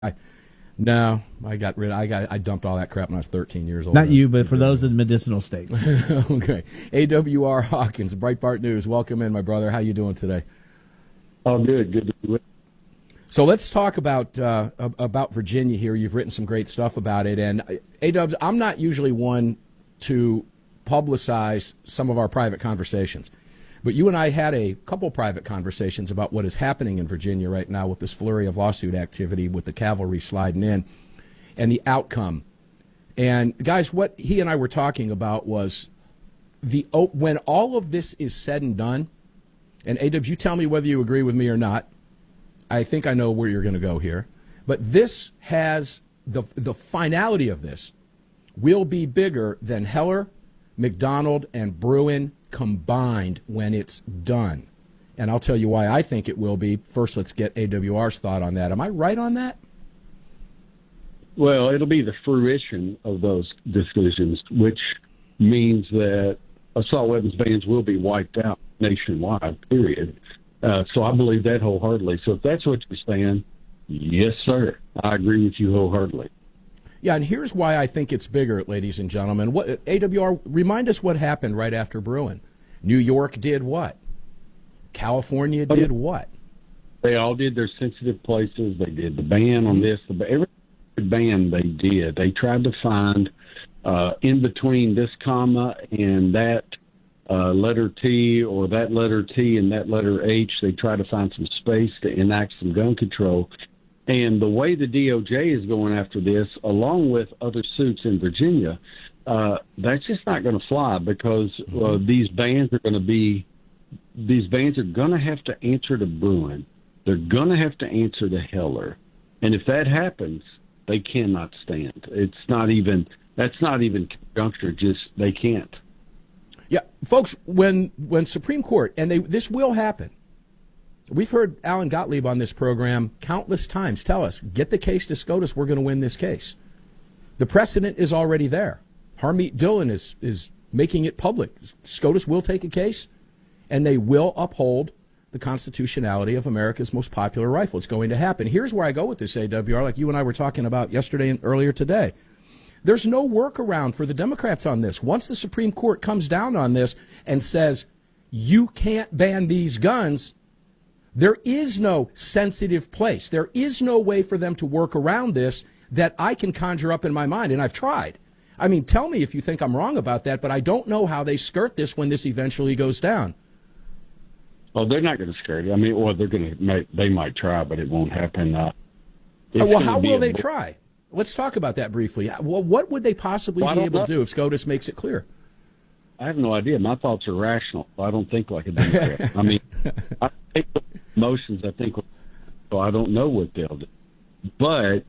No, I dumped all that crap when I was 13 years old. Not you, but for those in medicinal states. Okay. AWR Hawkins, Breitbart News. Welcome in, my brother. How you doing today? Oh, good. Good to be with you. So let's talk about Virginia here. You've written some great stuff about it. And, A-Dubs, I'm not usually one to publicize some of our private conversations. But you and I had a couple private conversations about what is happening in Virginia right now with this flurry of lawsuit activity, with the cavalry sliding in, and the outcome. And, guys, what he and I were talking about was when all of this is said and done, and A-Dubs, you tell me whether you agree with me or not. I think I know where you're going to go here. But this has the finality of this will be bigger than Heller, McDonald, and Bruen combined when it's done. And I'll tell you why I think it will be. First, let's get AWR's thought on that. Am I right on that? Well, it'll be the fruition of those decisions, which means that assault weapons bans will be wiped out nationwide, period. So I believe that wholeheartedly. So if that's what you're saying, yes, sir. I agree with you wholeheartedly. Yeah, and here's why I think it's bigger, ladies and gentlemen. What AWR, remind us what happened right after Bruen. New York did what? California did what? They all did their sensitive places. They did the ban on this. Every ban they did, they tried to find in between this comma and that letter T, or that letter T and that letter H, they try to find some space to enact some gun control. And the way the DOJ is going after this, along with other suits in Virginia, that's just not going to fly, because these bans are going to have to answer to Bruen. They're going to have to answer to Heller. And if that happens, they cannot stand. That's not even conjuncture, just they can't. Yeah, folks, when Supreme Court, and this will happen. We've heard Alan Gottlieb on this program countless times tell us, get the case to SCOTUS, we're going to win this case. The precedent is already there. Harmeet Dillon is making it public. SCOTUS will take a case, and they will uphold the constitutionality of America's most popular rifle. It's going to happen. Here's where I go with this, AWR, like you and I were talking about yesterday and earlier today. There's no workaround for the Democrats on this. Once the Supreme Court comes down on this and says, you can't ban these guns, there is no sensitive place. There is no way for them to work around this that I can conjure up in my mind, and I've tried. I mean, tell me if you think I'm wrong about that, but I don't know how they skirt this when this eventually goes down. Oh, they're not going to skirt it. I mean, well, they might try, but it won't happen. Well, how will they try? Let's talk about that briefly. Well, what would they possibly be able to do if SCOTUS makes it clear? I have no idea. My thoughts are rational. I don't think like a Democrat. I mean, I take emotions. I think, so I don't know what they'll do. But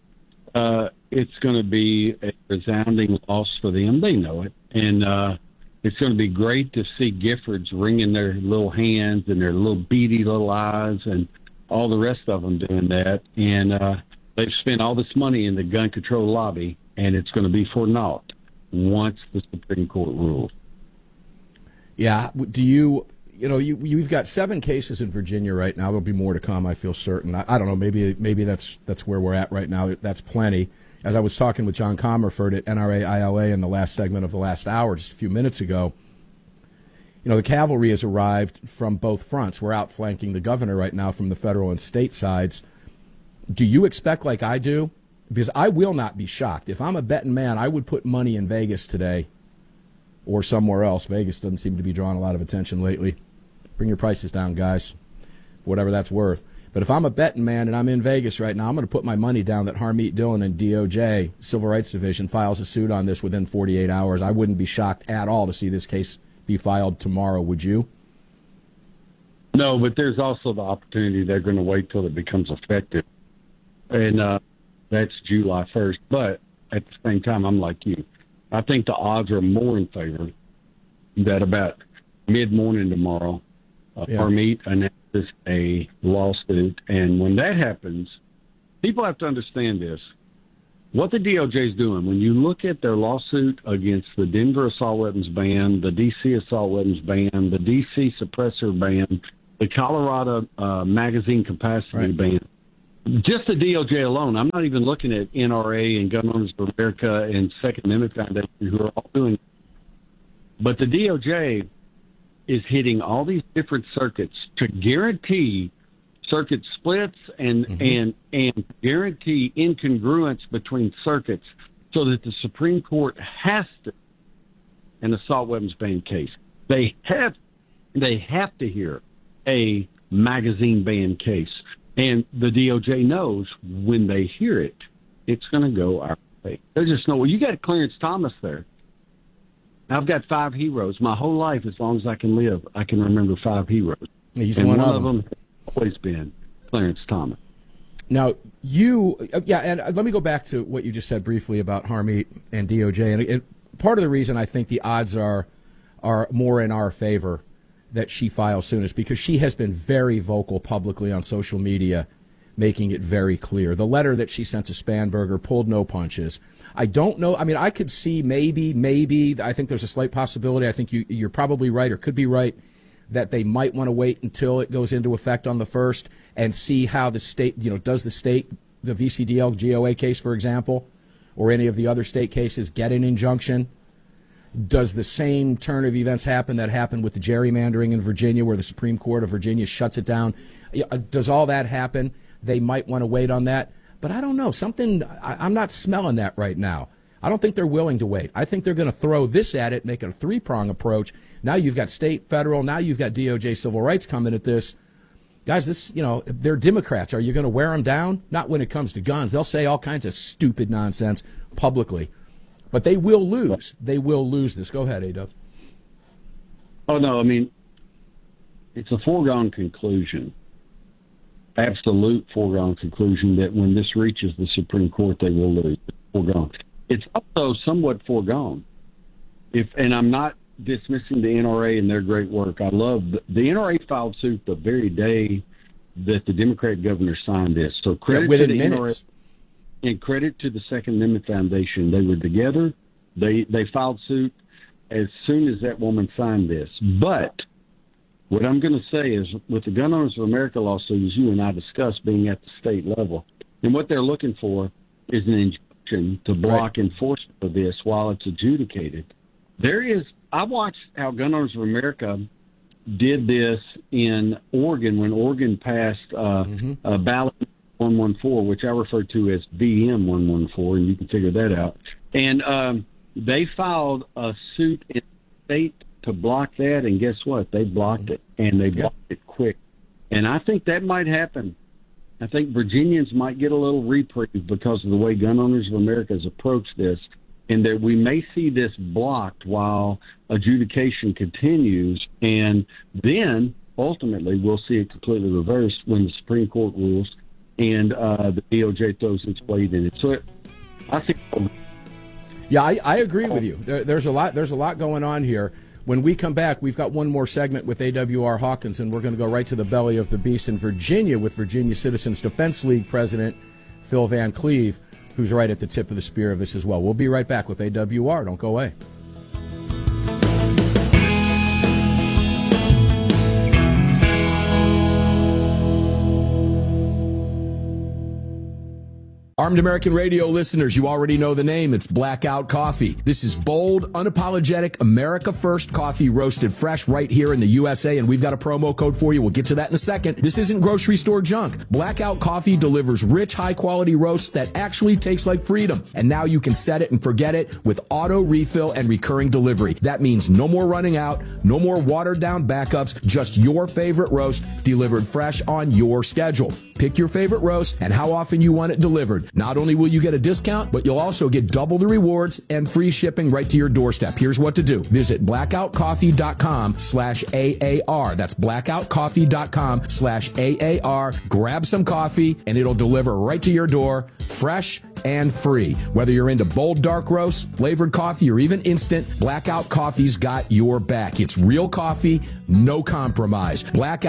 it's going to be a resounding loss for them. They know it. And it's going to be great to see Giffords wringing their little hands and their little beady little eyes and all the rest of them doing that. And they've spent all this money in the gun control lobby, and it's going to be for naught once the Supreme Court rules. Yeah. Do you've got 7 cases in Virginia right now. There'll be more to come, I feel certain. I don't know. Maybe that's where we're at right now. That's plenty. As I was talking with John Comerford at NRA ILA in the last segment of the last hour, just a few minutes ago, the cavalry has arrived from both fronts. We're outflanking the governor right now from the federal and state sides. Do you expect, like I do? Because I will not be shocked. If I'm a betting man, I would put money in Vegas today or somewhere else. Vegas doesn't seem to be drawing a lot of attention lately. Bring your prices down, guys, whatever that's worth. But if I'm a betting man and I'm in Vegas right now, I'm going to put my money down that Harmeet Dillon and DOJ, Civil Rights Division, files a suit on this within 48 hours. I wouldn't be shocked at all to see this case be filed tomorrow. Would you? No, but there's also the opportunity they're going to wait till it becomes effective. And that's July 1st. But at the same time, I'm like you. I think the odds are more in favor that about mid-morning tomorrow, Harmeet announces a lawsuit. And when that happens, people have to understand this. What the DOJ is doing, when you look at their lawsuit against the Denver assault weapons ban, the D.C. assault weapons ban, the D.C. suppressor ban, the Colorado magazine capacity ban, just the DOJ alone. I'm not even looking at NRA and Gun Owners of America and Second Amendment Foundation, who are all doing. But the DOJ is hitting all these different circuits to guarantee circuit splits and guarantee incongruence between circuits, so that the Supreme Court has to an assault weapons ban case. They have to hear a magazine ban case. And the DOJ knows when they hear it, it's going to go our way. They just know, well, you got Clarence Thomas there. I've got 5 heroes. My whole life, as long as I can live, I can remember 5 heroes. He's and one of them has always been Clarence Thomas. Now, and let me go back to what you just said briefly about Harmeet and DOJ. And part of the reason I think the odds are more in our favor that she files soon is because she has been very vocal publicly on social media, making it very clear. The letter that she sent to Spanberger pulled no punches. I don't know. I mean, I could see maybe. I think there's a slight possibility. I think you're probably right, or could be right, that they might want to wait until it goes into effect on the 1st and see how the state, does the state, the VCDL GOA case, for example, or any of the other state cases, get an injunction? Does the same turn of events happen that happened with the gerrymandering in Virginia, where the Supreme Court of Virginia shuts it down? Does all that happen? They might want to wait on that. But I don't know. I'm not smelling that right now. I don't think they're willing to wait. I think they're going to throw this at it, make it a 3-prong approach. Now you've got state, federal, now you've got DOJ civil rights coming at this. Guys, they're Democrats. Are you going to wear them down? Not when it comes to guns. They'll say all kinds of stupid nonsense publicly. But they will lose. They will lose this. Go ahead, A-Dub. Oh, no, I mean, it's a foregone conclusion, absolute foregone conclusion, that when this reaches the Supreme Court, they will lose. It's foregone. It's also somewhat foregone. And I'm not dismissing the NRA and their great work. I love the NRA filed suit the very day that the Democrat governor signed this. So credit to the NRA. And credit to the Second Amendment Foundation. They were together. They filed suit as soon as that woman signed this. But what I'm going to say is, with the Gun Owners of America lawsuit, as you and I discussed, being at the state level, and what they're looking for is an injunction to block enforcement of this while it's adjudicated. I watched how Gun Owners of America did this in Oregon when Oregon passed a ballot 114, which I refer to as BM 114, and you can figure that out. And they filed a suit in the state to block that, and guess what? They blocked it, and they blocked it quick. And I think that might happen. I think Virginians might get a little reprieve because of the way Gun Owners of America has approached this, and that we may see this blocked while adjudication continues, and then ultimately we'll see it completely reversed when the Supreme Court rules and the DOJ throws its weight in it. So I think. Yeah, I agree with you. There's a lot going on here. When we come back, we've got one more segment with AWR Hawkins, and we're going to go right to the belly of the beast in Virginia with Virginia Citizens Defense League President Phil Van Cleve, who's right at the tip of the spear of this as well. We'll be right back with AWR. Don't go away. Armed American Radio listeners, you already know the name. It's Blackout Coffee. This is bold, unapologetic, America First coffee roasted fresh right here in the USA, and we've got a promo code for you. We'll get to that in a second. This isn't grocery store junk. Blackout Coffee delivers rich, high-quality roasts that actually taste like freedom. And now you can set it and forget it with auto refill and recurring delivery. That means no more running out, no more watered-down backups, just your favorite roast delivered fresh on your schedule. Pick your favorite roast and how often you want it delivered. Not only will you get a discount, but you'll also get double the rewards and free shipping right to your doorstep. Here's what to do. Visit blackoutcoffee.com/AAR. That's blackoutcoffee.com/AAR. Grab some coffee and it'll deliver right to your door. Fresh, and free. Whether you're into bold dark roast, flavored coffee, or even instant, Blackout Coffee's got your back. It's real coffee, no compromise.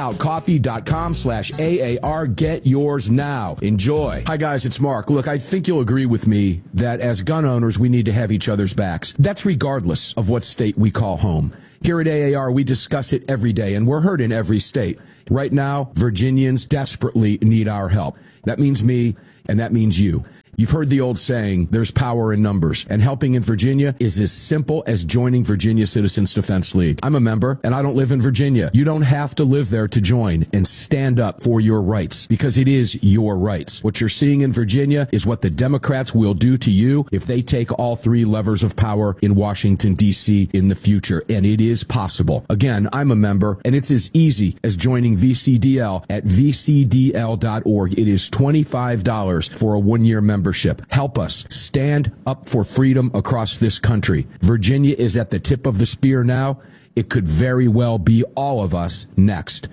BlackoutCoffee.com/AAR. Get yours now. Enjoy. Hi, guys. It's Mark. Look, I think you'll agree with me that as gun owners, we need to have each other's backs. That's regardless of what state we call home. Here at AAR, we discuss it every day, and we're heard in every state. Right now, Virginians desperately need our help. That means me, and that means you. You've heard the old saying, there's power in numbers, and helping in Virginia is as simple as joining Virginia Citizens Defense League. I'm a member, and I don't live in Virginia. You don't have to live there to join and stand up for your rights, because it is your rights. What you're seeing in Virginia is what the Democrats will do to you if they take all three levers of power in Washington, D.C. in the future, and it is possible. Again, I'm a member, and it's as easy as joining VCDL at vcdl.org. It is $25 for a one-year membership. Help us stand up for freedom across this country. Virginia is at the tip of the spear now. It could very well be all of us next.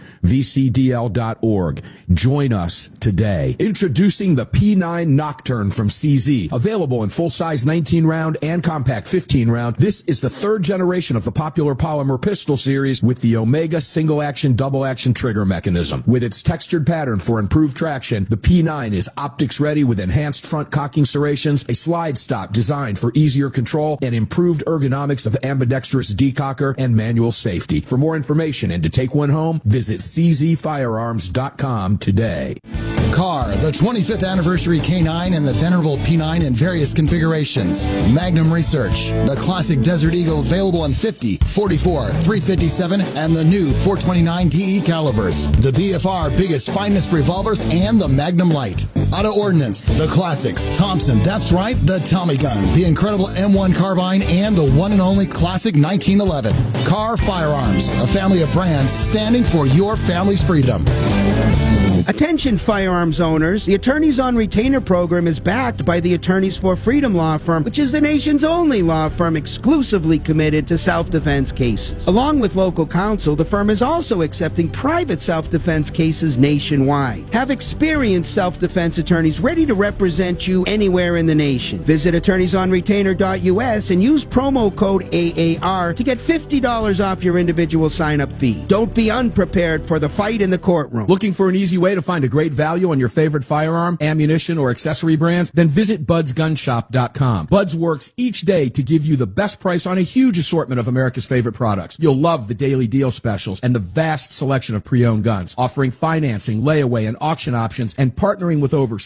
VCDL.org. Join us today. Introducing the P9 Nocturne from CZ. Available in full-size 19-round and compact 15-round. This is the third generation of the popular polymer pistol series with the Omega single-action, double-action trigger mechanism. With its textured pattern for improved traction, the P9 is optics-ready with enhanced front cocking serrations, a slide stop designed for easier control, and improved ergonomics of ambidextrous decocker and manual safety. For more information and to take one home, visit czfirearms.com today. Car, the 25th anniversary K9 and the venerable P9 in various configurations. Magnum Research, the classic Desert Eagle available in 50, 44, 357, and the new 429 DE calibers. The BFR biggest, finest revolvers and the Magnum Light. Auto Ordnance, the classics. Thompson, that's right, the Tommy gun, the incredible M1 carbine, and the one and only classic 1911. Car Firearms, a family of brands standing for your family's freedom. Attention firearms owners, the Attorneys on Retainer program is backed by the Attorneys for Freedom law firm, which is the nation's only law firm exclusively committed to self-defense cases. Along with local counsel, the firm is also accepting private self-defense cases nationwide. Have experienced self-defense attorneys ready to represent you anywhere in the nation. Visit attorneysonretainer.us and use promo code AAR to get $50 off your individual sign-up fee. Don't be unprepared for the fight in the courtroom. Looking for an easy way to find a great value on your favorite firearm, ammunition, or accessory brands? Then visit budsgunshop.com. Buds works each day to give you the best price on a huge assortment of America's favorite products. You'll love the daily deal specials and the vast selection of pre-owned guns, offering financing, layaway, and auction options, and partnering with over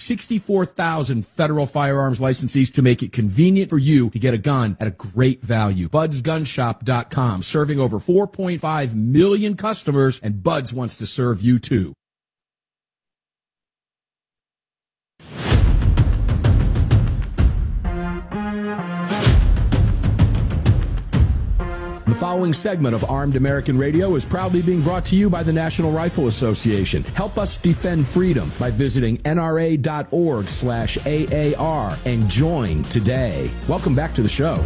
64,000 federal firearms licensees to make it convenient for you to get a gun at a great value. Budsgunshop.com, serving over 4.5 million customers, and Buds wants to serve you too. The following segment of Armed American Radio is proudly being brought to you by the National Rifle Association. Help us defend freedom by visiting nra.org/AAR and join today. Welcome back to the show.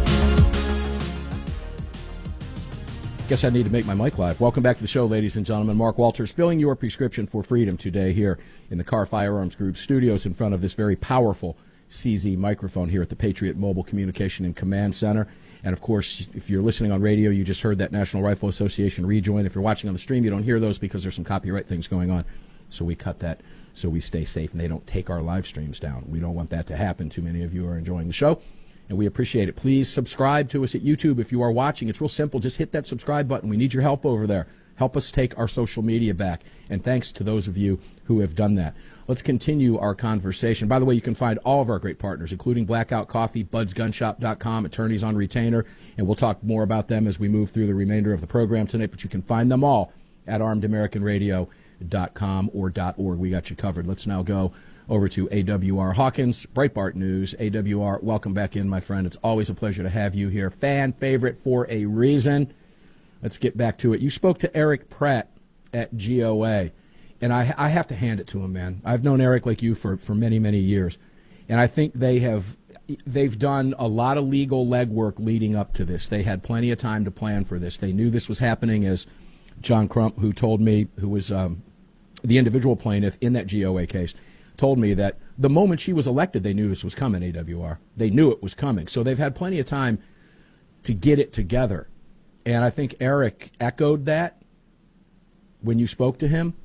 Guess I need to make my mic live. Welcome back to the show, ladies and gentlemen. Mark Walters filling your prescription for freedom today here in the Car Firearms Group studios in front of this very powerful CZ microphone here at the Patriot Mobile Communication and Command Center. And, of course, if you're listening on radio, you just heard that National Rifle Association rejoin. If you're watching on the stream, you don't hear those because there's some copyright things going on. So we cut that so we stay safe and they don't take our live streams down. We don't want that to happen. Too many of you are enjoying the show, and we appreciate it. Please subscribe to us at YouTube if you are watching. It's real simple. Just hit that subscribe button. We need your help over there. Help us take our social media back. And thanks to those of you who have done that. Let's continue our conversation. By the way, you can find all of our great partners, including Blackout Coffee, budsgunshop.com, Attorneys on Retainer, and we'll talk more about them as we move through the remainder of the program tonight, but you can find them all at armedamericanradio.com or .org. We got you covered. Let's now go over to AWR Hawkins, Breitbart News. AWR, welcome back in, my friend. It's always a pleasure to have you here. Fan favorite for a reason. Let's get back to it. You spoke to Eric Pratt at GOA. And I have to hand it to him, man. I've known Eric like you for many, many years. And I think they've done a lot of legal legwork leading up to this. They had plenty of time to plan for this. They knew this was happening, as John Crump, who told me, who was the individual plaintiff in that GOA case, told me that the moment she was elected, they knew this was coming, AWR. They knew it was coming. So they've had plenty of time to get it together. And I think Eric echoed that when you spoke to him.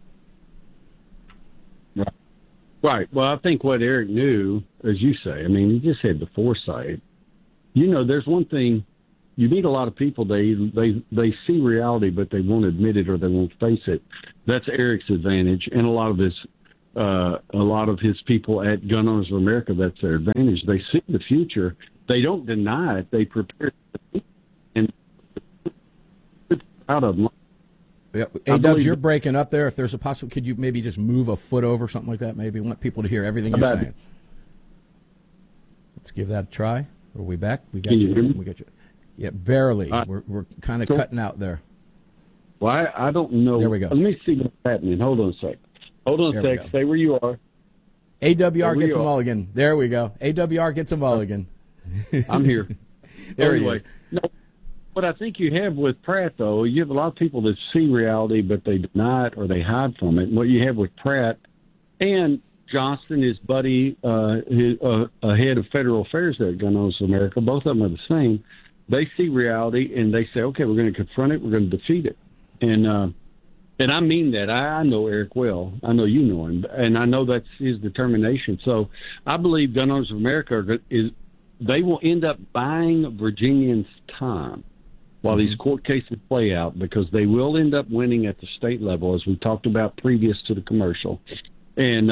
Right. Well, I think what Eric knew, as you say, I mean, he just had the foresight. You know, there's one thing. You meet a lot of people, they see reality, but they won't admit it or they won't face it. That's Eric's advantage, and a lot of his people at Gun Owners of America, that's their advantage. They see the future. They don't deny it. They prepare and out of them. Yeah. A-Dubs, you're breaking up there. If there's a possible, could you maybe just move a foot over, something like that? Maybe want people to hear everything you're saying. Let's give that a try. Are we back? We got Can you hear me? We got you. Yeah, barely. We're kind of cutting out there. Well, I don't know. There we go. Let me see what's happening. Hold on a sec. Hold on a sec. Stay where you are. AWR gets a mulligan. There we go. AWR gets a mulligan. I'm here. There anyway, he is. No, what I think you have with Pratt, though, you have a lot of people that see reality, but they deny it or they hide from it. And what you have with Pratt and Johnston, his buddy, head of federal affairs there at Gun Owners of America, both of them are the same. They see reality and they say, okay, we're going to confront it, we're going to defeat it. And I mean that. I know Eric well. I know you know him, and I know that's his determination. So I believe Gun Owners of America they will end up buying Virginians' time while these court cases play out, because they will end up winning at the state level, as we talked about previous to the commercial. And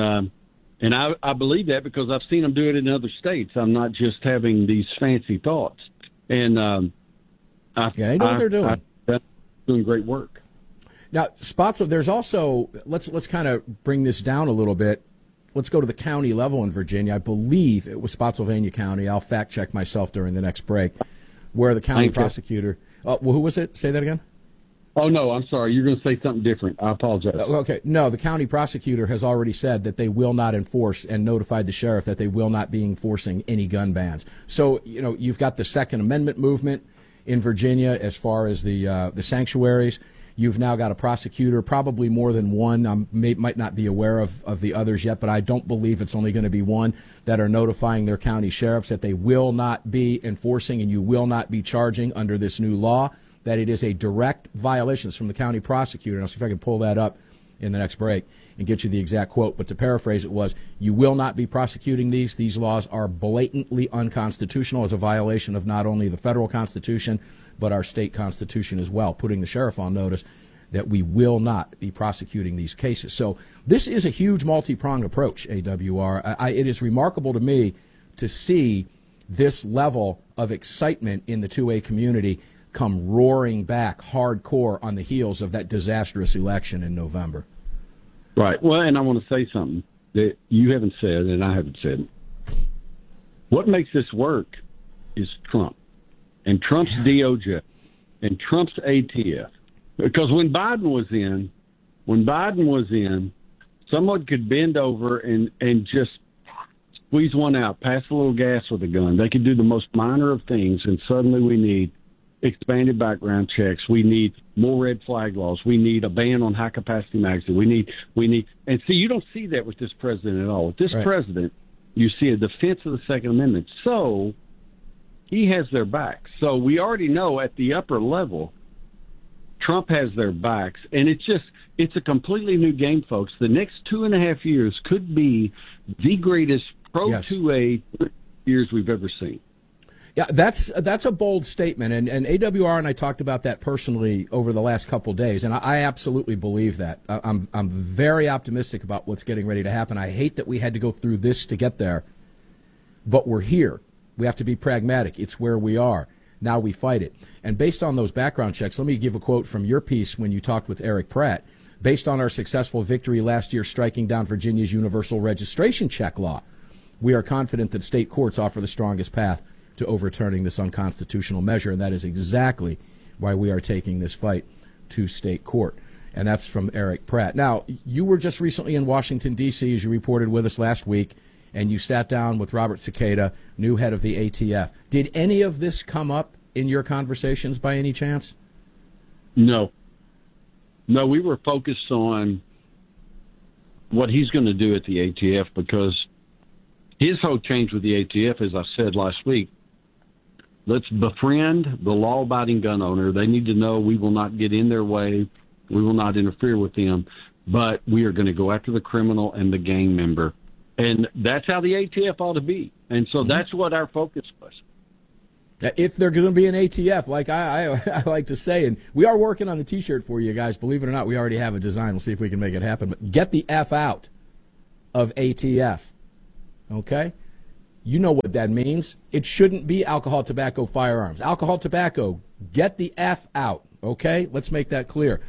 I believe that because I've seen them do it in other states. I'm not just having these fancy thoughts. And they know what they're doing. They're doing great work. Now, Spotswood, there's also, let's kind of bring this down a little bit. Let's go to the county level in Virginia. I believe it was Spotsylvania County. I'll fact check myself during the next break, where the county prosecutor. Well, who was it? Say that again. Oh, no, I'm sorry. You're going to say something different. I apologize. Okay. No, the county prosecutor has already said that they will not enforce, and notified the sheriff that they will not be enforcing any gun bans. So, you know, you've got the Second Amendment movement in Virginia as far as the sanctuaries. You've now got a prosecutor, probably more than one. Might not be aware of the others yet, but I don't believe it's only going to be one, that are notifying their county sheriffs that they will not be enforcing and you will not be charging under this new law, that it is a direct violation. It's from the county prosecutor. And I'll see if I can pull that up in the next break and get you the exact quote. But to paraphrase it was, you will not be prosecuting these. These laws are blatantly unconstitutional, as a violation of not only the federal Constitution, but our state constitution as well, putting the sheriff on notice that we will not be prosecuting these cases. So this is a huge multi-pronged approach, AWR. It is remarkable to me to see this level of excitement in the 2A community come roaring back hardcore on the heels of that disastrous election in November. Right. Well, and I want to say something that you haven't said and I haven't said. What makes this work is Trump and Trump's DOJ and Trump's ATF. Because when Biden was in, someone could bend over and just squeeze one out, pass a little gas with a gun. They could do the most minor of things, and suddenly we need expanded background checks. We need more red flag laws. We need a ban on high-capacity magazines. We need, and see, you don't see that with this president at all. With this president, you see a defense of the Second Amendment. So he has their backs. So we already know at the upper level, Trump has their backs, and it's a completely new game, folks. The next 2.5 years could be the greatest pro-2A years we've ever seen. Yeah, that's a bold statement, and AWR and I talked about that personally over the last couple of days, and I absolutely believe that. I'm very optimistic about what's getting ready to happen. I hate that we had to go through this to get there, but we're here. We have to be pragmatic. It's where we are. Now we fight it. And based on those background checks, let me give a quote from your piece when you talked with Eric Pratt. Based on our successful victory last year striking down Virginia's universal registration check law, we are confident that state courts offer the strongest path to overturning this unconstitutional measure, and that is exactly why we are taking this fight to state court. And that's from Eric Pratt. Now, you were just recently in Washington, D.C., as you reported with us last week, and you sat down with Robert Cicada, new head of the ATF. Did any of this come up in your conversations by any chance? No, we were focused on what he's going to do at the ATF, because his whole change with the ATF, as I said last week, let's befriend the law-abiding gun owner. They need to know we will not get in their way. We will not interfere with them, but we are going to go after the criminal and the gang member. And that's how the ATF ought to be. And so that's what our focus was. If they're going to be an ATF, like I like to say, and we are working on the T-shirt for you guys. Believe it or not, we already have a design. We'll see if we can make it happen. But get the F out of ATF, okay? You know what that means. It shouldn't be alcohol, tobacco, firearms. Alcohol, tobacco, get the F out, okay? Let's make that clear.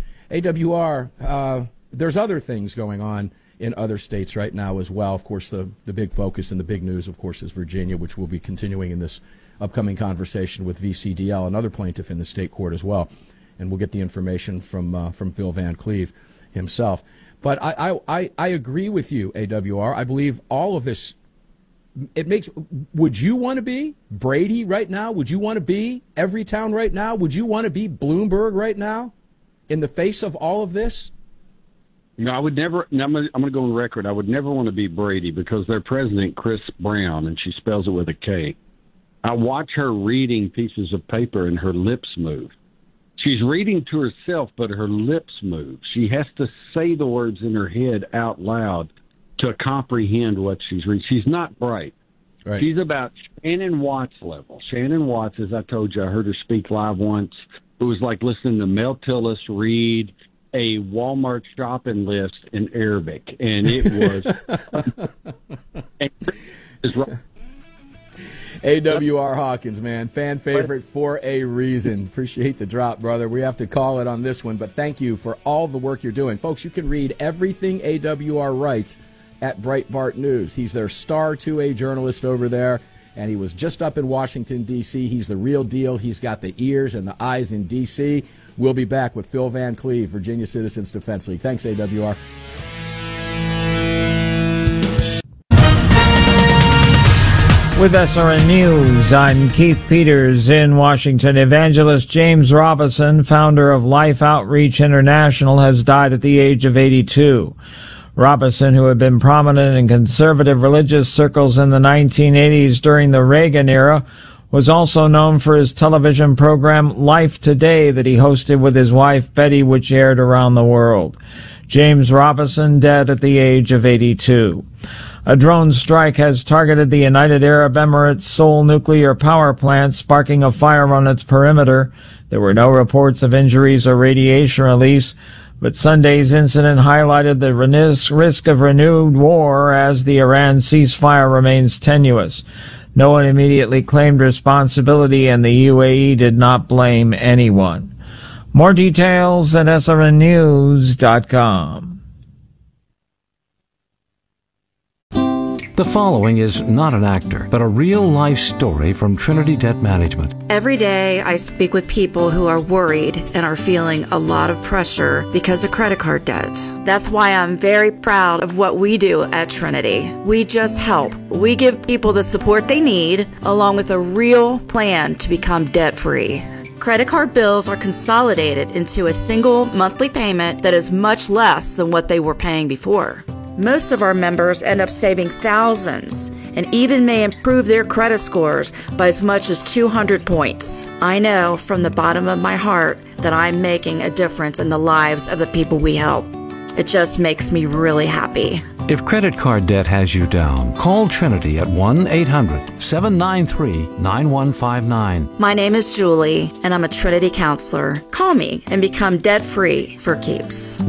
AWR, there's other things going on in other states right now as well. Of course, the big focus and the big news, of course, is Virginia, which we'll be continuing in this upcoming conversation with VCDL, another plaintiff in the state court as well. And we'll get the information from Phil Van Cleve himself. But I agree with you, AWR. I believe all of this, it makes, would you want to be Brady right now? Would you want to be Everytown right now? Would you want to be Bloomberg right now in the face of all of this? No, I would never. I'm going to go on record. I would never want to be Brady because their president, Chris Brown, and she spells it with a K. I watch her reading pieces of paper and her lips move. She's reading to herself, but her lips move. She has to say the words in her head out loud to comprehend what she's reading. She's not bright. Right. She's about Shannon Watts level. Shannon Watts, as I told you, I heard her speak live once. It was like listening to Mel Tillis read a Walmart shopping list in Arabic, and it was AWR Hawkins, man, fan favorite for a reason. Appreciate the drop, brother. We have to call it on this one, but thank you for all the work you're doing. Folks, you can read everything AWR writes at Breitbart News. He's their star 2A journalist over there, and he was just up in Washington, D.C. He's the real deal. He's got the ears and the eyes in D.C. We'll be back with Phil Van Cleve, Virginia Citizens Defense League. Thanks, AWR. With SRN News, I'm Keith Peters in Washington. Evangelist James Robison, founder of Life Outreach International, has died at the age of 82. Robison, who had been prominent in conservative religious circles in the 1980s during the Reagan era, was also known for his television program Life Today that he hosted with his wife Betty, which aired around the world. James Robison dead at the age of 82. A drone strike has targeted the United Arab Emirates' Seoul nuclear power plant, sparking a fire on its perimeter. There were no reports of injuries or radiation release, but Sunday's incident highlighted the risk of renewed war as the Iran ceasefire remains tenuous. No one immediately claimed responsibility, and the UAE did not blame anyone. More details at srnnews.com. The following is not an actor, but a real-life story from Trinity Debt Management. Every day I speak with people who are worried and are feeling a lot of pressure because of credit card debt. That's why I'm very proud of what we do at Trinity. We just help. We give people the support they need, along with a real plan to become debt-free. Credit card bills are consolidated into a single monthly payment that is much less than what they were paying before. Most of our members end up saving thousands and even may improve their credit scores by as much as 200 points. I know from the bottom of my heart that I'm making a difference in the lives of the people we help. It just makes me really happy. If credit card debt has you down, call Trinity at 1-800-793-9159. My name is Julie, and I'm a Trinity counselor. Call me and become debt-free for keeps.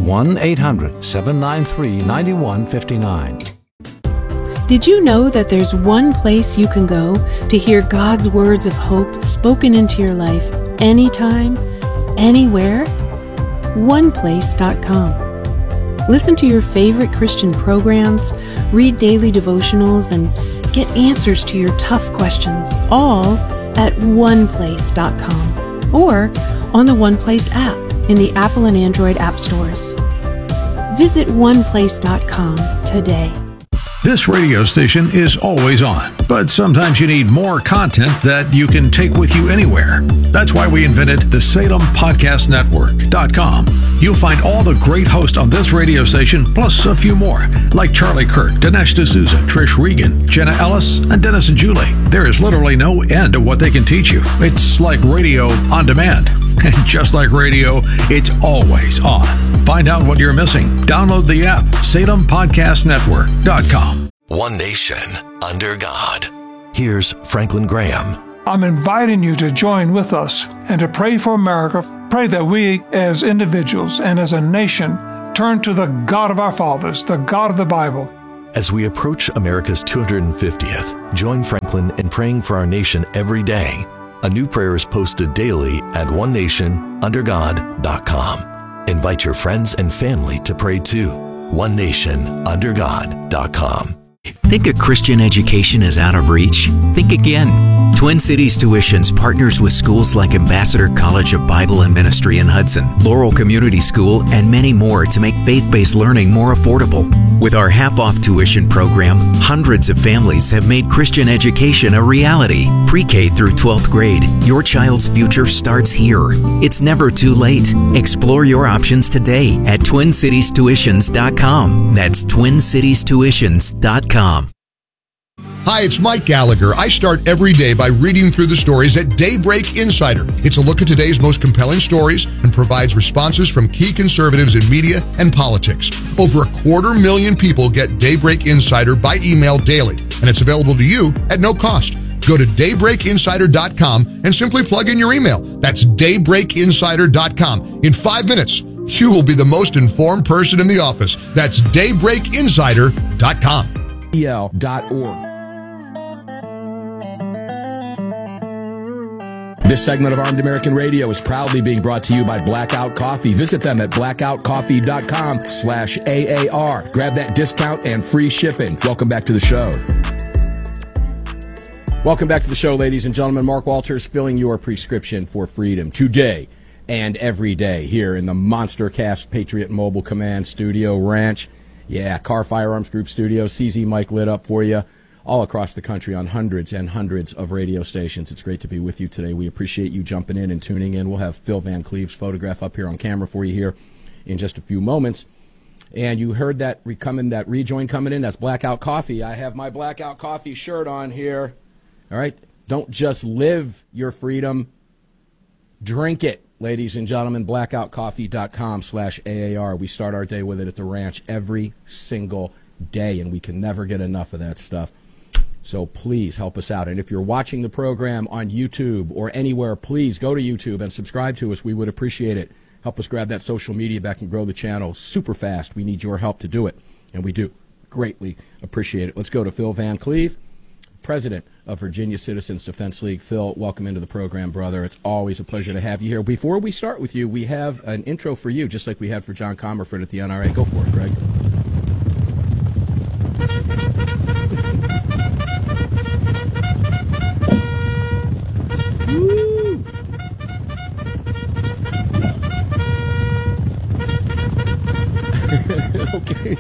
1-800-793-9159. Did you know that there's one place you can go to hear God's words of hope spoken into your life anytime, anywhere? OnePlace.com. Listen to your favorite Christian programs, read daily devotionals, and get answers to your tough questions, all at OnePlace.com or on the OnePlace app in the Apple and Android app stores. Visit OnePlace.com today. This radio station is always on, but sometimes you need more content that you can take with you anywhere. That's why we invented the SalemPodcastNetwork.com. You'll find all the great hosts on this radio station, plus a few more, like Charlie Kirk, Dinesh D'Souza, Trish Regan, Jenna Ellis, and Dennis and Julie. There is literally no end to what they can teach you. It's like radio on demand. And just like radio, it's always on. Find out what you're missing. Download the app, SalemPodcastNetwork.com. One nation under God. Here's Franklin Graham. I'm inviting you to join with us and to pray for America. Pray that we as individuals and as a nation turn to the God of our fathers, the God of the Bible. As we approach America's 250th, join Franklin in praying for our nation every day. A new prayer is posted daily at onenationundergod.com. Invite your friends and family to pray too. onenationundergod.com. Think a Christian education is out of reach? Think again. Twin Cities Tuitions partners with schools like Ambassador College of Bible and Ministry in Hudson, Laurel Community School, and many more to make faith-based learning more affordable. With our half-off tuition program, hundreds of families have made Christian education a reality. Pre-K through 12th grade, your child's future starts here. It's never too late. Explore your options today at TwinCitiesTuitions.com. That's TwinCitiesTuitions.com. Hi, it's Mike Gallagher. I start every day by reading through the stories at Daybreak Insider. It's a look at today's most compelling stories and provides responses from key conservatives in media and politics. Over 250,000 people get Daybreak Insider by email daily, and it's available to you at no cost. Go to daybreakinsider.com and simply plug in your email. That's daybreakinsider.com. In 5 minutes, you will be the most informed person in the office. That's daybreakinsider.com. EL.org. This segment of Armed American Radio is proudly being brought to you by Blackout Coffee. Visit them at blackoutcoffee.com/AAR. Grab that discount and free shipping. Welcome back to the show. Welcome back to the show, ladies and gentlemen. Mark Walters filling your prescription for freedom today and every day here in the Monster Cast Patriot Mobile Command Studio Ranch. Yeah, Car Firearms Group Studio. CZ Mike lit up for you all across the country on hundreds and hundreds of radio stations. It's great to be with you today. We appreciate you jumping in and tuning in. We'll have Phil Van Cleve's photograph up here on camera for you here in just a few moments. And you heard that rejoin coming in. That's Blackout Coffee. I have my Blackout Coffee shirt on here. All right? Don't just live your freedom. Drink it, ladies and gentlemen. Blackoutcoffee.com/AAR. We start our day with it at the ranch every single day, and we can never get enough of that stuff. So please help us out. And if you're watching the program on YouTube or anywhere, please go to YouTube and subscribe to us. We would appreciate it. Help us grab that social media back and grow the channel super fast. We need your help to do it, and we do greatly appreciate it. Let's go to Phil Van Cleve, president of Virginia Citizens Defense League. Phil, welcome into the program, brother. It's always a pleasure to have you here. Before we start with you, we have an intro for you, just like we had for John Comerford at the NRA. Go for it, Greg. Woo! Okay.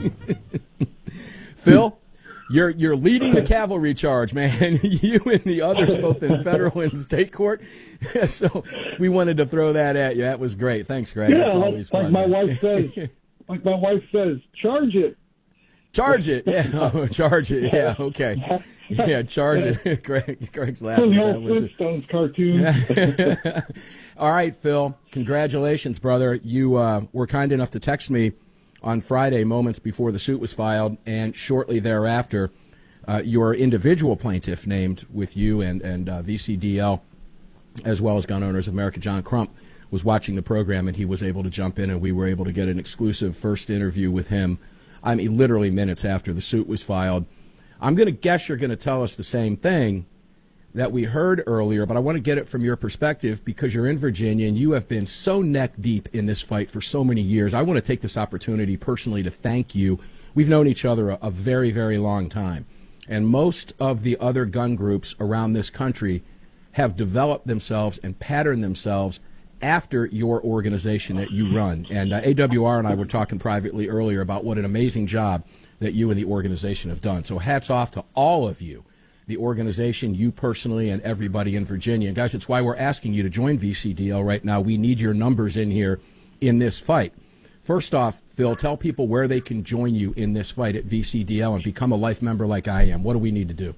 Phil, you're leading the cavalry charge, man. You and the others, both in federal and state court. So we wanted to throw that at you. That was great. Thanks, Greg. Yeah, That's always fun. my wife says, charge it. Charge it. Yeah. Charge it. Yeah. Okay. Yeah. Charge it. Greg's laughing. The old Flintstones cartoon. All right, Phil. Congratulations, brother. You were kind enough to text me on Friday, moments before the suit was filed, and shortly thereafter, your individual plaintiff named with you and VCDL, as well as Gun Owners of America, John Crump, was watching the program, and he was able to jump in, and we were able to get an exclusive first interview with him. I mean, literally minutes after the suit was filed. I'm going to guess you're going to tell us the same thing that we heard earlier, but I want to get it from your perspective because you're in Virginia and you have been so neck deep in this fight for so many years. I want to take this opportunity personally to thank you. We've known each other a very, very long time, and most of the other gun groups around this country have developed themselves and patterned themselves after your organization that you run. And AWR and I were talking privately earlier about what an amazing job that you and the organization have done. So hats off to all of you, the organization, you personally, and everybody in Virginia. And guys, it's why we're asking you to join VCDL right now. We need your numbers in here in this fight. First off, Phil, tell people where they can join you in this fight at VCDL and become a life member like I am. What do we need to do?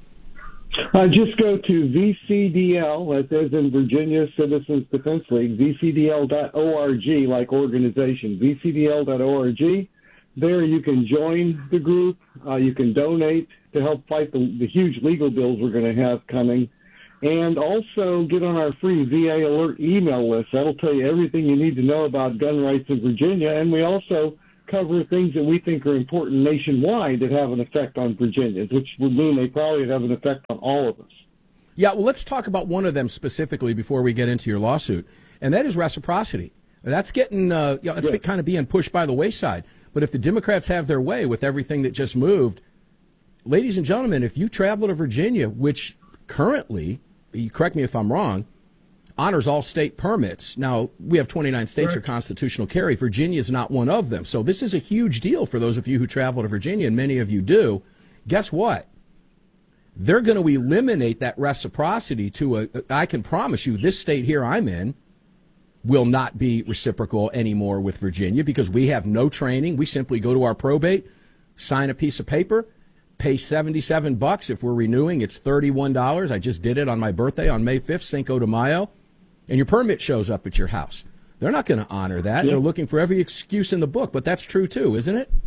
Just go to VCDL, that is in Virginia Citizens Defense League, VCDL.org, like organization, VCDL.org. There you can join the group. You can donate to help fight the huge legal bills we're going to have coming. And also get on our free VA Alert email list. That'll tell you everything you need to know about gun rights in Virginia. And we also cover things that we think are important nationwide that have an effect on Virginians, which would mean they probably have an effect on all of us. Yeah, well, let's talk about one of them specifically before we get into your lawsuit, and that is reciprocity. That's getting, kind of being pushed by the wayside. But if the Democrats have their way with everything that just moved, ladies and gentlemen, if you travel to Virginia, which currently, you correct me if I'm wrong, honors all state permits. Now, we have 29 states for constitutional carry. Virginia is not one of them. So this is a huge deal for those of you who travel to Virginia, and many of you do. Guess what? They're going to eliminate that reciprocity to I can promise you this state here I'm in will not be reciprocal anymore with Virginia because we have no training. We simply go to our probate, sign a piece of paper, pay $77. If we're renewing, it's $31. I just did it on my birthday on May 5th, Cinco de Mayo. And your permit shows up at your house. They're not going to honor that. They're looking for every excuse in the book, but that's true too, isn't it?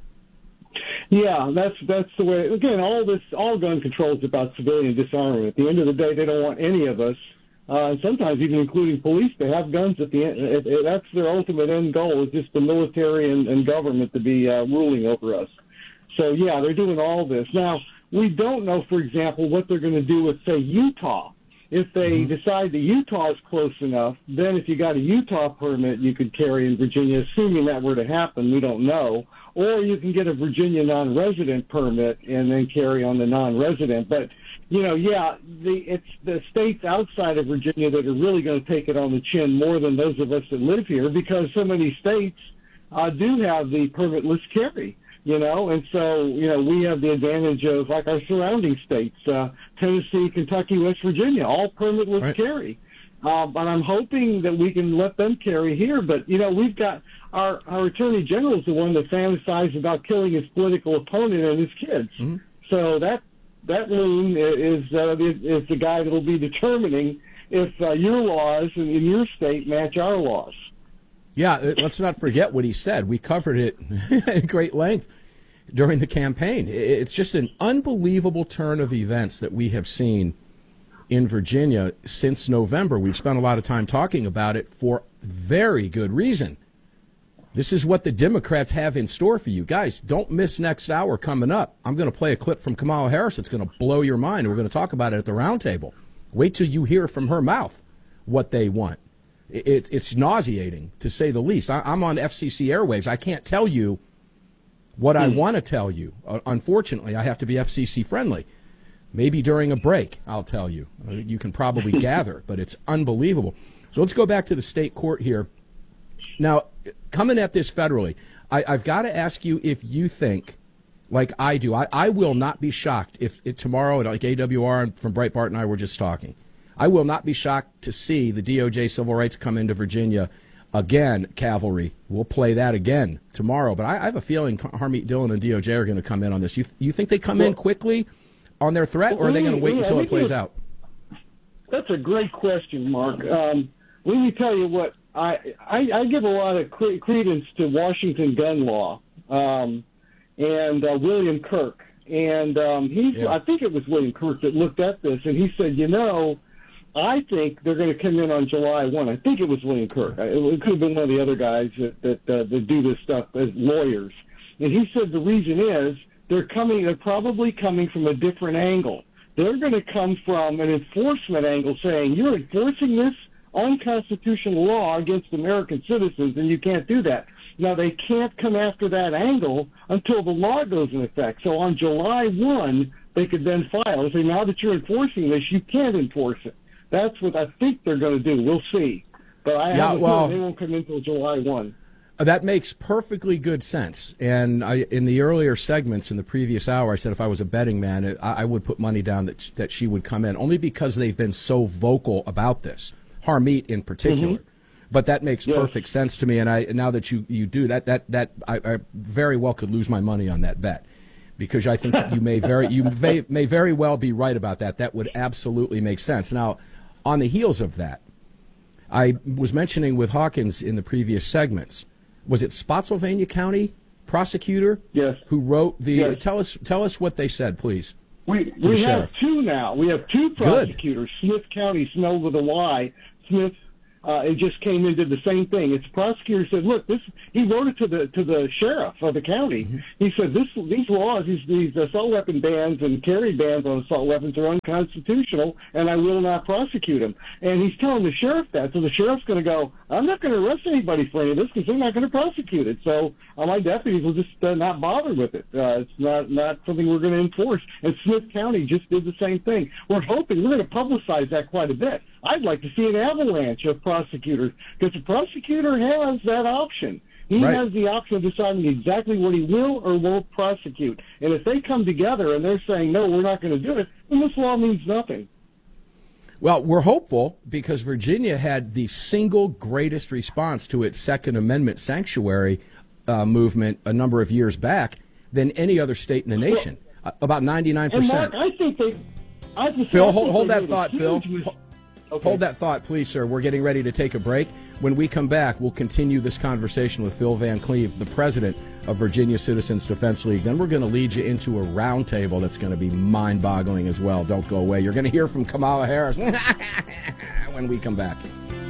Yeah, that's the way. Again, all gun control is about civilian disarmament. At the end of the day, they don't want any of us, sometimes even including police, to have guns at the end. That's their ultimate end goal, is just the military and government to be ruling over us. So, yeah, they're doing all this. Now, we don't know, for example, what they're going to do with, say, Utah. If they decide that Utah is close enough, then if you got a Utah permit, you could carry in Virginia, assuming that were to happen. We don't know. Or you can get a Virginia non-resident permit and then carry on the non-resident. But, it's the states outside of Virginia that are really going to take it on the chin more than those of us that live here, because so many states do have the permitless carry. And so, we have the advantage of, like, our surrounding states, Tennessee, Kentucky, West Virginia, all permitless carry. But I'm hoping that we can let them carry here. But, we've got our Attorney General is the one that fantasized about killing his political opponent and his kids. Mm-hmm. So that loon is the guy that will be determining if your laws in your state match our laws. Yeah, let's not forget what he said. We covered it at great length during the campaign. It's just an unbelievable turn of events that we have seen in Virginia since November. We've spent a lot of time talking about it for very good reason. This is what the Democrats have in store for you. Guys, don't miss next hour coming up. I'm going to play a clip from Kamala Harris. It's going to blow your mind. We're going to talk about it at the roundtable. Wait till you hear from her mouth what they want. It's nauseating, to say the least. I'm on FCC airwaves. I can't tell you what I want to tell you. Unfortunately, I have to be FCC friendly. Maybe during a break, I'll tell you. You can probably gather, but it's unbelievable. So let's go back to the state court here. Now, coming at this federally, I've got to ask you if you think, like I do, I will not be shocked if tomorrow, like AWR from Breitbart and I were just talking, I will not be shocked to see the DOJ civil rights come into Virginia again, cavalry. We'll play that again tomorrow. But I have a feeling Harmeet Dillon and DOJ are going to come in on this. You think they come in quickly on their threat, or are they going to wait until it plays out? That's a great question, Mark. Let me tell you what, I give a lot of credence to Washington gun law and William Kirk. And I think it was William Kirk that looked at this, and he said, I think they're going to come in on July 1. I think it was William Kirk. It could have been one of the other guys that do this stuff as lawyers. And he said the reason is they're probably coming from a different angle. They're going to come from an enforcement angle, saying you're enforcing this unconstitutional law against American citizens, and you can't do that. Now, they can't come after that angle until the law goes in effect. So on July 1, they could then file and say, now that you're enforcing this, you can't enforce it. That's what I think they're going to do. We'll see. But I have a feeling they won't come in until July 1. That makes perfectly good sense. And in the earlier segments in the previous hour, I said if I was a betting man, I would put money down that she would come in, only because they've been so vocal about this, Harmeet in particular. Mm-hmm. But that makes perfect sense to me. And now that you do that, I very well could lose my money on that bet, because I think you may very well be right about that. That would absolutely make sense. Now, on the heels of that, I was mentioning with Hawkins in the previous segments, was it Spotsylvania County prosecutor? Yes. Who wrote the? Yes. Tell us what they said, please. We have two now. We have two prosecutors. Good. Smith County, spelled with a Y. Smith. It just came and did the same thing. Its prosecutor said, "Look, this." He wrote it to the sheriff of the county. Mm-hmm. He said, "These laws, these assault weapon bans and carry bans on assault weapons are unconstitutional, and I will not prosecute them." And he's telling the sheriff that. So the sheriff's going to go, "I'm not going to arrest anybody for any of this because they're not going to prosecute it." So my deputies will just not bother with it. It's not something we're going to enforce. And Smith County just did the same thing. We're hoping we're going to publicize that quite a bit. I'd like to see an avalanche of prosecutors, because the prosecutor has that option. He has the option of deciding exactly what he will or won't prosecute. And if they come together and they're saying, no, we're not going to do it, then this law means nothing. Well, we're hopeful, because Virginia had the single greatest response to its Second Amendment sanctuary movement a number of years back than any other state in the nation, about 99%. And Mark, I think they... Phil, hold that thought, Phil. Okay. Hold that thought, please, sir. We're getting ready to take a break. When we come back, we'll continue this conversation with Phil Van Cleve, the president of Virginia Citizens Defense League. Then we're going to lead you into a roundtable that's going to be mind-boggling as well. Don't go away. You're going to hear from Kamala Harris when we come back.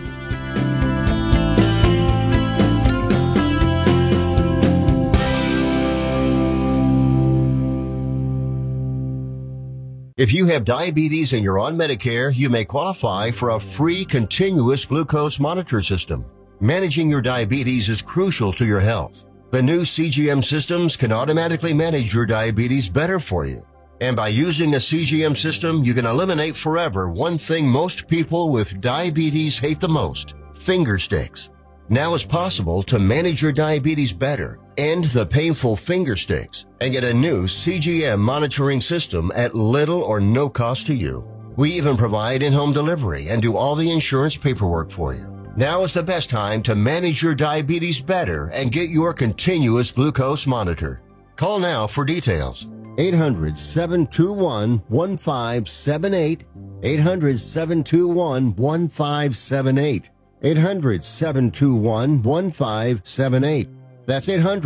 If you have diabetes and you're on Medicare, you may qualify for a free continuous glucose monitor system. Managing your diabetes is crucial to your health. The new CGM systems can automatically manage your diabetes better for you. And by using a CGM system, you can eliminate forever one thing most people with diabetes hate the most: finger sticks. Now it's possible to manage your diabetes better, end the painful finger sticks, and get a new CGM monitoring system at little or no cost to you. We even provide in-home delivery and do all the insurance paperwork for you. Now is the best time to manage your diabetes better and get your continuous glucose monitor. Call now for details. 800-721-1578. 800-721-1578. 800-721-1578. That's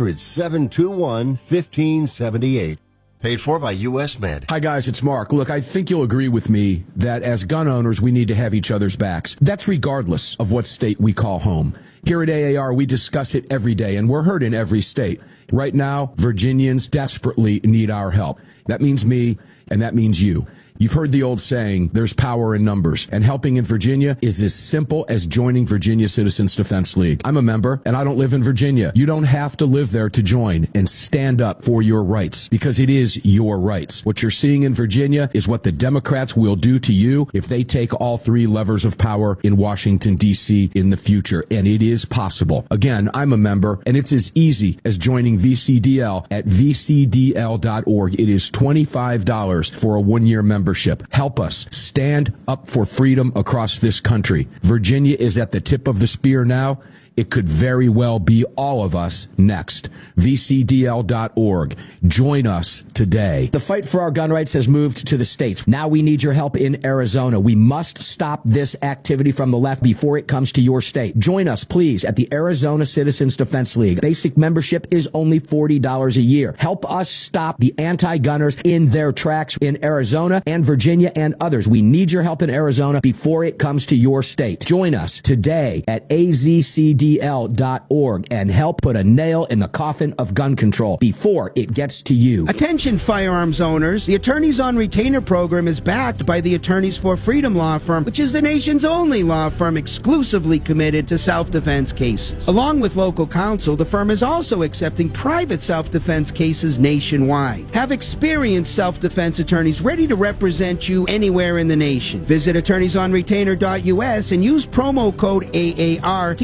800-721-1578. Paid for by U.S. Med. Hi, guys, it's Mark. Look, I think you'll agree with me that as gun owners, we need to have each other's backs. That's regardless of what state we call home. Here at AAR, we discuss it every day, and we're heard in every state. Right now, Virginians desperately need our help. That means me, and that means you. You've heard the old saying, there's power in numbers, and helping in Virginia is as simple as joining Virginia Citizens Defense League. I'm a member, and I don't live in Virginia. You don't have to live there to join and stand up for your rights, because it is your rights. What you're seeing in Virginia is what the Democrats will do to you if they take all three levers of power in Washington, D.C. in the future, and it is possible. Again, I'm a member, and it's as easy as joining VCDL at vcdl.org. It is $25 for a one-year membership. Help us stand up for freedom across this country. Virginia is at the tip of the spear now. It could very well be all of us next. VCDL.org. Join us today. The fight for our gun rights has moved to the states. Now we need your help in Arizona. We must stop this activity from the left before it comes to your state. Join us, please, at the Arizona Citizens Defense League. Basic membership is only $40 a year. Help us stop the anti-gunners in their tracks in Arizona and Virginia and others. We need your help in Arizona before it comes to your state. Join us today at AZCDL.org and help put a nail in the coffin of gun control before it gets to you. Attention firearms owners. The Attorneys on Retainer program is backed by the Attorneys for Freedom law firm, which is the nation's only law firm exclusively committed to self-defense cases. Along with local counsel, the firm is also accepting private self-defense cases nationwide. Have experienced self-defense attorneys ready to represent you anywhere in the nation. Visit attorneysonretainer.us and use promo code AAR to get 50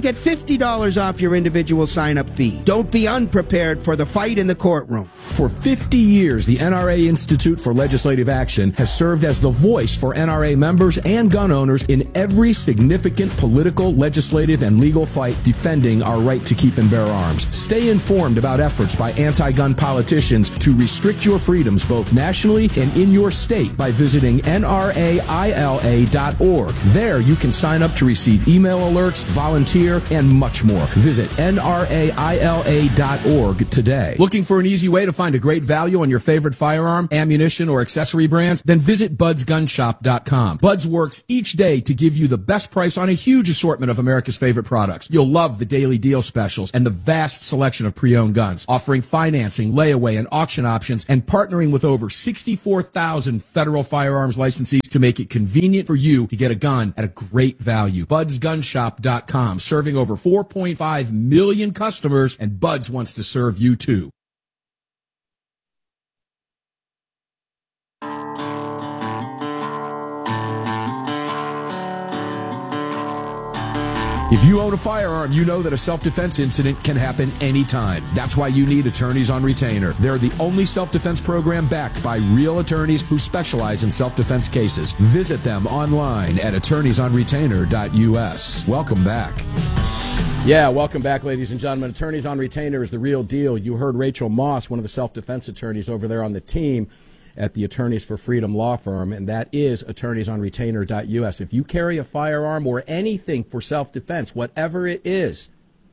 $50 off your individual sign-up fee. Don't be unprepared for the fight in the courtroom. For 50 years, the NRA Institute for Legislative Action has served as the voice for NRA members and gun owners in every significant political, legislative, and legal fight defending our right to keep and bear arms. Stay informed about efforts by anti-gun politicians to restrict your freedoms both nationally and in your state by visiting nraila.org. There you can sign up to receive email alerts, volunteer, and much more. Visit nraila.org today. Looking for an easy way to find a great value on your favorite firearm, ammunition, or accessory brands? Then visit budsgunshop.com. Buds works each day to give you the best price on a huge assortment of America's favorite products. You'll love the daily deal specials and the vast selection of pre-owned guns, offering financing, layaway, and auction options, and partnering with over 64,000 federal firearms licensees to make it convenient for you to get a gun at a great value. budsgunshop.com, serving over 4.5 million customers, and Buds wants to serve you too. If you own a firearm, you know that a self-defense incident can happen anytime. That's why you need Attorneys on Retainer. They're the only self-defense program backed by real attorneys who specialize in self-defense cases. Visit them online at attorneysonretainer.us. Welcome back. Yeah, welcome back, ladies and gentlemen. Attorneys on Retainer is the real deal. You heard Rachel Moss, one of the self-defense attorneys over there on the team at the Attorneys for Freedom law firm, and that is attorneysonretainer.us. If you carry a firearm or anything for self-defense, whatever it is,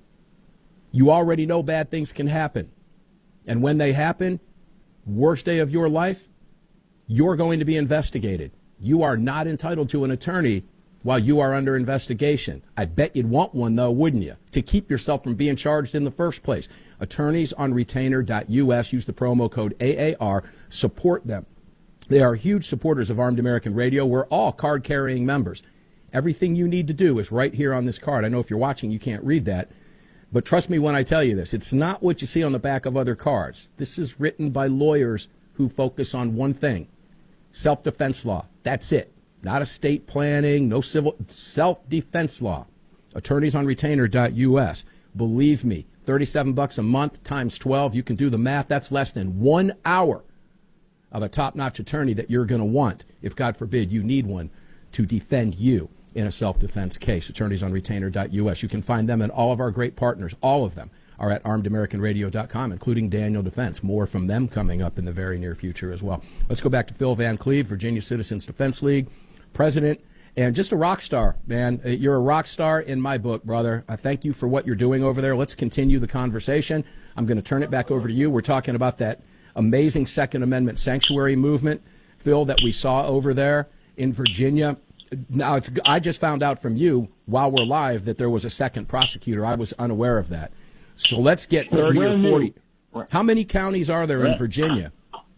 you already know bad things can happen. And when they happen, worst day of your life, you're going to be investigated. You are not entitled to an attorney while you are under investigation. I bet you'd want one, though, wouldn't you, to keep yourself from being charged in the first place. Attorneysonretainer.us. Use the promo code AAR. Support them. They are huge supporters of Armed American Radio. We're all card-carrying members. Everything you need to do is right here on this card. I know if you're watching, you can't read that. But trust me when I tell you this. It's not what you see on the back of other cards. This is written by lawyers who focus on one thing, self-defense law. That's it. Not estate planning, no civil, self-defense law. Attorneysonretainer.us. Believe me, $37 a month times 12. You can do the math. That's less than 1 hour of a top-notch attorney that you're going to want, if God forbid you need one, to defend you in a self-defense case. Attorneysonretainer.us. You can find them and all of our great partners. All of them are at armedamericanradio.com, including Daniel Defense. More from them coming up in the very near future as well. Let's go back to Phil Van Cleve, Virginia Citizens Defense League president, and just a rock star, man. You're a rock star in my book, brother. I thank you for what you're doing over there. Let's continue the conversation. I'm going to turn it back over to you. We're talking about that amazing Second Amendment sanctuary movement, Phil, that we saw over there in Virginia. Now, I just found out from you while we're live that there was a second prosecutor. I was unaware of that. So let's get 30 or 40. How many counties are there in Virginia?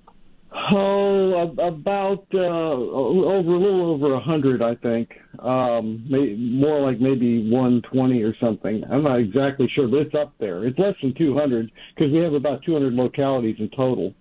Oh, about a little over 100, I think. More like maybe 120 or something. I'm not exactly sure, but it's up there. It's less than 200 because we have about 200 localities in total.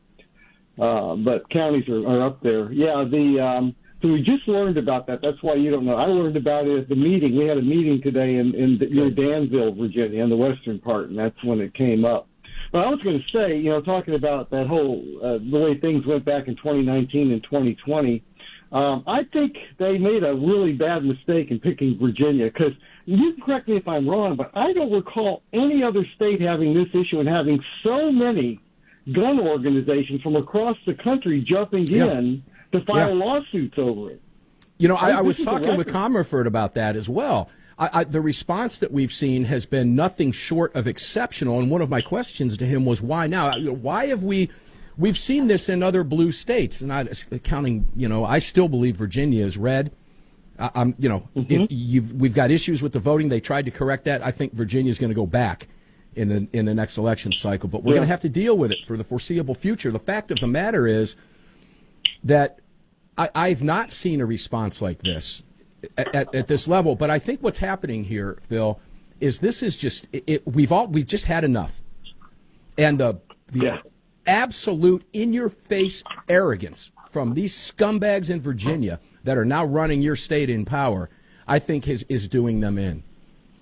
But counties are up there. Yeah, so we just learned about that. That's why you don't know. I learned about it at the meeting. We had a meeting today in Danville, Virginia, in the western part, and that's when it came up. But I was going to say, talking about that whole the way things went back in 2019 and 2020, I think they made a really bad mistake in picking Virginia because you can correct me if I'm wrong, but I don't recall any other state having this issue and having so many gun organizations from across the country jumping in to file lawsuits over it. I was talking with Comerford about that as well. The response that we've seen has been nothing short of exceptional. And one of my questions to him was, why now? Why have we've seen this in other blue states, not counting, I still believe Virginia is red. We've got issues with the voting. They tried to correct that. I think Virginia is going to go back in the next election cycle, but we're going to have to deal with it for the foreseeable future. The fact of the matter is that I've not seen a response like this at this level. But I think what's happening here, Phil, is this is just we've just had enough, and the absolute in-your-face arrogance from these scumbags in Virginia that are now running your state in power, I think is doing them in.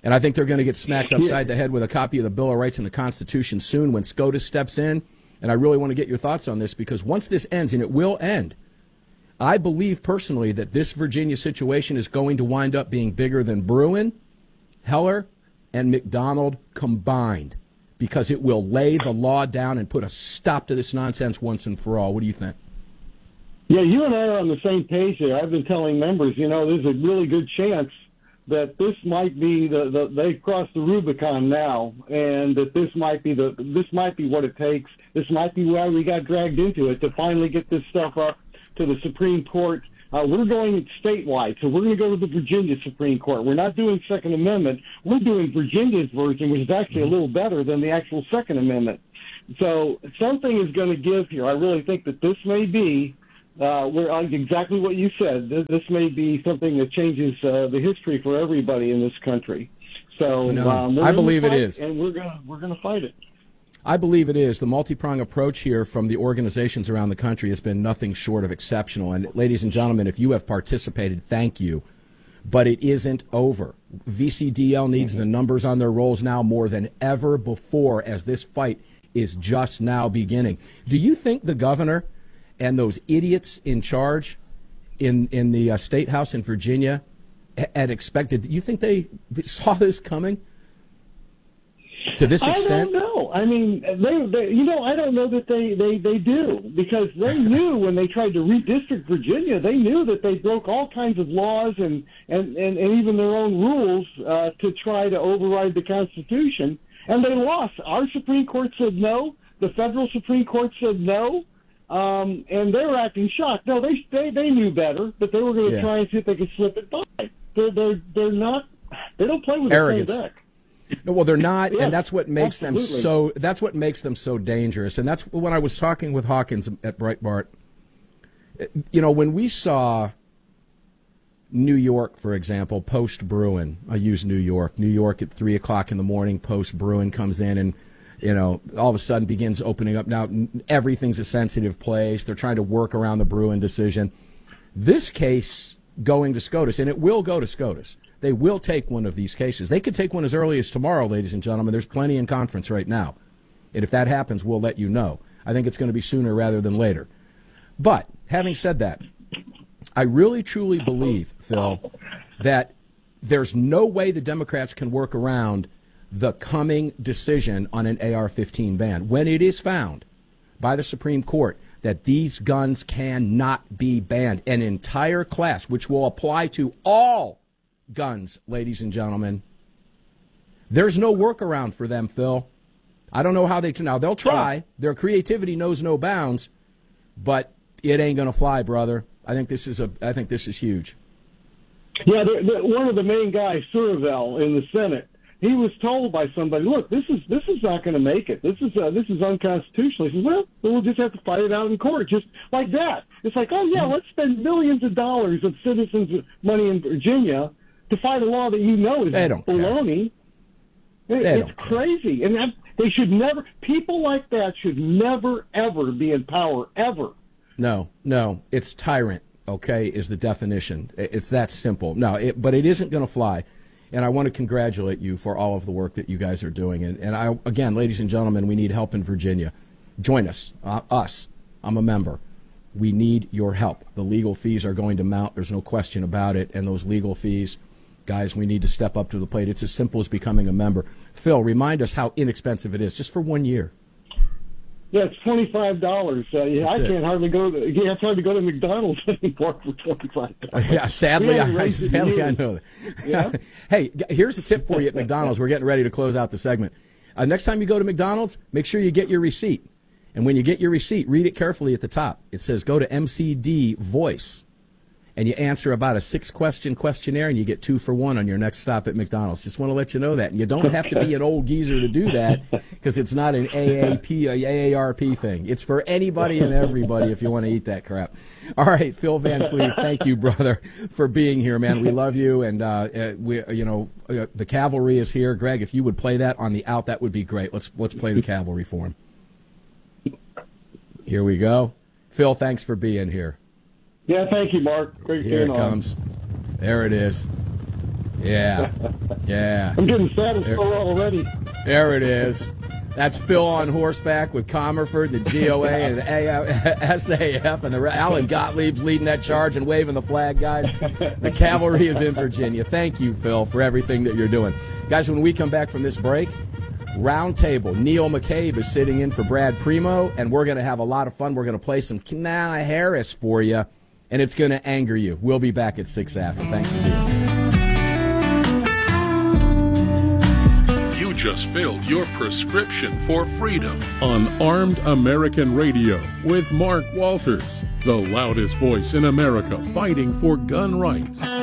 And I think they're going to get smacked upside the head with a copy of the Bill of Rights and the Constitution soon when SCOTUS steps in. And I really want to get your thoughts on this, because once this ends, and it will end, I believe personally that this Virginia situation is going to wind up being bigger than Bruen, Heller, and McDonald combined, because it will lay the law down and put a stop to this nonsense once and for all. What do you think? Yeah, you and I are on the same page there. I've been telling members, there's a really good chance that this might be they've crossed the Rubicon now, and that this might be what it takes. This might be why we got dragged into it, to finally get this stuff up to the Supreme Court. We're going statewide, so we're going to go to the Virginia Supreme Court. We're not doing Second Amendment. We're doing Virginia's version, which is actually a little better than the actual Second Amendment. So something is going to give here. I really think that this may be exactly what you said. This may be something that changes the history for everybody in this country. So I believe it is, and we're gonna fight it. I believe it is. The multi-pronged approach here from the organizations around the country has been nothing short of exceptional. And ladies and gentlemen, if you have participated, thank you. But it isn't over. VCDL needs the numbers on their rolls now more than ever before, as this fight is just now beginning. Do you think the governor and those idiots in charge in the State House in Virginia had expected? Do you think they saw this coming to this extent? I don't know. I mean, I don't know that they do, because they knew when they tried to redistrict Virginia, they knew that they broke all kinds of laws and even their own rules to try to override the Constitution, and they lost. Our Supreme Court said no. The federal Supreme Court said no. And they were acting shocked. No, they knew better, but they were going to try and see if they could slip it by. They're not. They don't play with arrogance. The same deck. No, well, they're not, Yes, and that's what makes absolutely. them so. That's what makes them so dangerous. And that's when I was talking with Hawkins at Breitbart. When we saw New York, for example, post Bruen. I use New York. New York at 3:00 in the morning. Post Bruen comes in and. All of a sudden begins opening up. Now, everything's a sensitive place. They're trying to work around the Bruen decision. This case going to SCOTUS, and it will go to SCOTUS. They will take one of these cases. They could take one as early as tomorrow, ladies and gentlemen. There's plenty in conference right now. And if that happens, we'll let you know. I think it's going to be sooner rather than later. But having said that, I really, truly believe, Phil, that there's no way the Democrats can work around the coming decision on an AR-15 ban when it is found by the Supreme Court that these guns cannot be banned. An entire class, which will apply to all guns, ladies and gentlemen. There's no workaround for them, Phil. I don't know how they can. Now, they'll try. Their creativity knows no bounds, but it ain't going to fly, brother. I think this is huge. Yeah, one of the main guys, Survell, in the Senate, he was told by somebody, look, this is not going to make it. This is unconstitutional. He says, well, we'll just have to fight it out in court, just like that. It's like, oh, yeah, let's spend millions of dollars of citizens' money in Virginia to fight a law that is baloney. It's crazy. And they should never, people like that should never, ever be in power, ever. No, it's tyrant, okay, is the definition. It's that simple. But it isn't going to fly. And I want to congratulate you for all of the work that you guys are doing. And again, ladies and gentlemen, we need help in Virginia. Join us. I'm a member. We need your help. The legal fees are going to mount. There's no question about it. And those legal fees, guys, we need to step up to the plate. It's as simple as becoming a member. Phil, remind us how inexpensive it is, just for 1 year. Yeah, it's $25. It's hard to go to McDonald's anymore for $25. Yeah, sadly, I know that. Yeah. Hey, here's a tip for you at McDonald's. We're getting ready to close out the segment. Next time you go to McDonald's, make sure you get your receipt. And when you get your receipt, read it carefully at the top. It says go to MCD Voice. And you answer about a 6-question questionnaire, and you get 2 for 1 on your next stop at McDonald's. Just want to let you know that. And you don't have to be an old geezer to do that, because it's not an AARP thing. It's for anybody and everybody if you want to eat that crap. All right, Phil Van Cleve, thank you, brother, for being here, man. We love you, and the cavalry is here. Greg, if you would play that on the out, that would be great. Let's play the cavalry for him. Here we go. Phil, thanks for being here. Yeah, thank you, Mark. Great Here it on. comes. There it is. Yeah. Yeah. I'm getting sad as Phil already. There it is. That's Phil on horseback with Comerford, the GOA, and SAF, and Alan Gottlieb's leading that charge and waving the flag, guys. The cavalry is in Virginia. Thank you, Phil, for everything that you're doing. Guys, when we come back from this break, round table. Neil McCabe is sitting in for Brad Primo, and we're going to have a lot of fun. We're going to play some Kamala Harris for you, and it's going to anger you. We'll be back at 6 after. Thanks for being here. You just filled your prescription for freedom on Armed American Radio with Mark Walters, the loudest voice in America fighting for gun rights.